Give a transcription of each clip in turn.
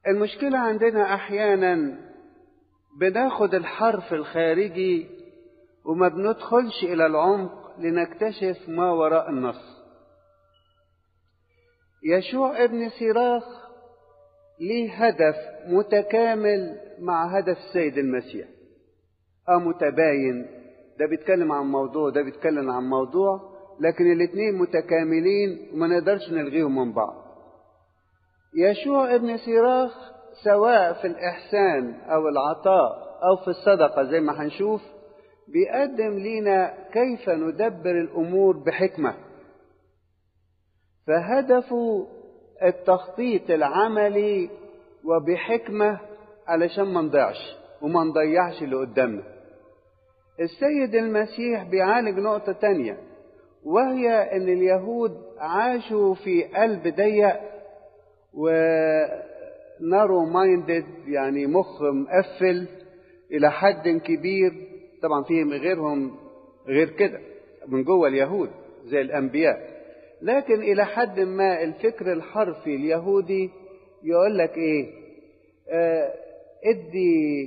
المشكلة عندنا أحيانا بناخد الحرف الخارجي وما بندخلش إلى العمق لنكتشف ما وراء النص. يشوع ابن سيراخ ليه هدف متكامل مع هدف السيد المسيح، متباين، ده بيتكلم عن موضوع ده بيتكلم عن موضوع، لكن الاثنين متكاملين وما نقدرش نلغيهم من بعض. يشوع ابن سيراخ سواء في الإحسان أو العطاء أو في الصدقة زي ما هنشوف بيقدم لنا كيف ندبر الأمور بحكمة، فهدفه التخطيط العملي وبحكمة علشان ما نضيعش وما نضيعش اللي قدامنا. السيد المسيح بيعالج نقطة تانية، وهي ان اليهود عاشوا في قلب ضيق ونارو مايندد، يعني مخ مقفل الى حد كبير. طبعا فيهم غيرهم غير كده من جوه اليهود زي الانبياء، لكن الى حد ما الفكر الحرفي اليهودي يقول لك ايه، ادي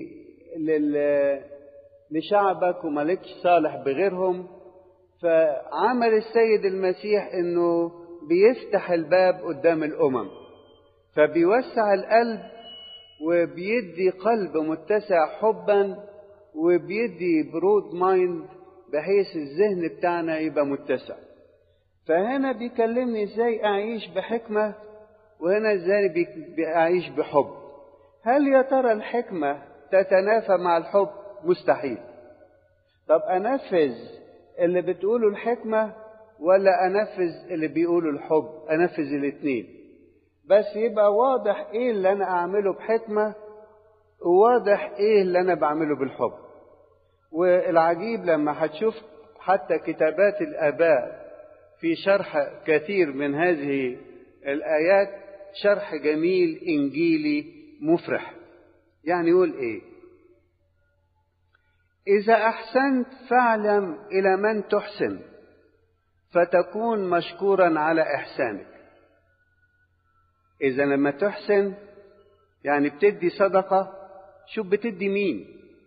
لشعبك ومالكش صالح بغيرهم. فعمل السيد المسيح انه بيفتح الباب قدام الامم، فبيوسع القلب وبيدي قلب متسع حبا وبيدي برود مايند بحيث الذهن بتاعنا يبقى متسع. فهنا بيكلمني ازاي اعيش بحكمة، وهنا ازاي اعيش بحب. هل يا ترى الحكمة تتنافى مع الحب؟ مستحيل. طب انفذ اللي بتقوله الحكمة ولا انفذ اللي بيقوله الحب؟ انفذ الاثنين، بس يبقى واضح ايه اللي انا اعمله بحكمة وواضح ايه اللي انا بعمله بالحب. والعجيب لما هتشوف حتى كتابات الآباء في شرح كثير من هذه الآيات، شرح جميل إنجيلي مفرح. يعني يقول إيه؟ إذا أحسنت فاعلم إلى من تحسن فتكون مشكورا على إحسانك. إذا لما تحسن يعني بتدي صدقة، شوف بتدي مين،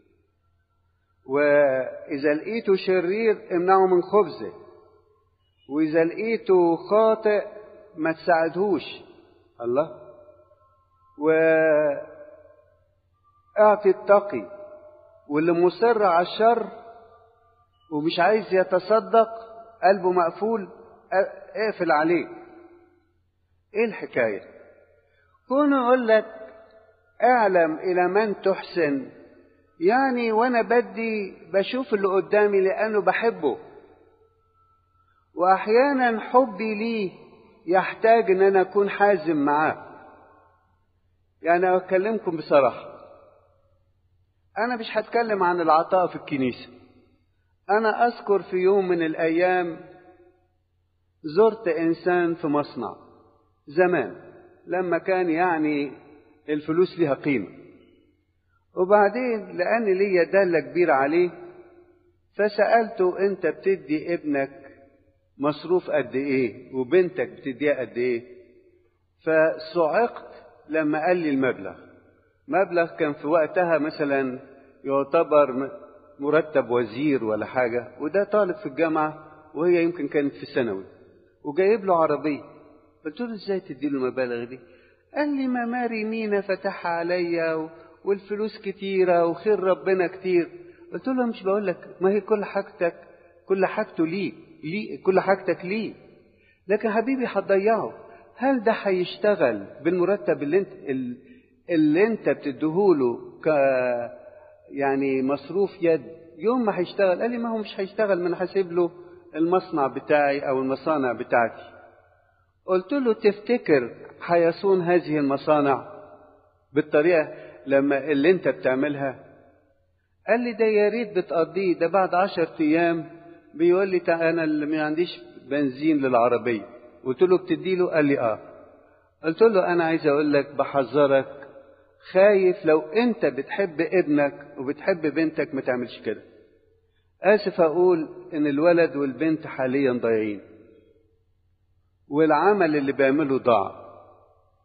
وإذا لقيته شرير امنعه من خبزه، وإذا لقيته خاطئ ما تساعدهوش. الله، واعطي التقي، واللي مصر على الشر ومش عايز يتصدق قلبه مقفول اقفل عليه. ايه الحكاية؟ كونه يقول لك اعلم الى من تحسن، يعني وانا بدي بشوف اللي قدامي لانه بحبه، واحيانا حبي ليه يحتاج ان انا اكون حازم معاه. يعني اكلمكم بصراحة، انا مش هتكلم عن العطاء في الكنيسة. انا اذكر في يوم من الايام زرت انسان في مصنع زمان لما كان يعني الفلوس ليها قيمة، وبعدين لأن ليا دالة كبيرة عليه فسألته انت بتدي ابنك مصروف قد ايه وبنتك بتديها قد ايه؟ فصعقت لما قال لي مبلغ كان في وقتها مثلا يعتبر مرتب وزير ولا حاجة، وده طالب في الجامعة وهي يمكن كانت في ثانوي وجايب له عربية. قلت له ازاي تدي له المبالغ دي؟ قال لي ما ماري مينا فتحها عليا والفلوس كتيرة وخير ربنا كتير. قلت له مش بقول لك ما هي كل حاجته ليه كل حاجتك ليه، لكن حبيبي هتضيعه. هل ده هيشتغل بالمرتب اللي انت بتديهوله يعني مصروف يد يوم ما هيشتغل؟ قال لي ما هو مش هيشتغل، من حاسب له المصنع بتاعي او المصانع بتاعتي. قلت له تفتكر هيصون هذه المصانع بالطريقة لما اللي انت بتعملها؟ قال لي ده يا ريت بتقضيه، ده بعد 10 ايام بيقول لي انا اللي ما عنديش بنزين للعربية. قلت له بتديله؟ قال لي قلت له انا عايز اقول لك بحذرك، خايف لو انت بتحب ابنك وبتحب بنتك ما تعملش كده. اسف اقول ان الولد والبنت حاليا ضايعين والعمل اللي بيعمله ضاع.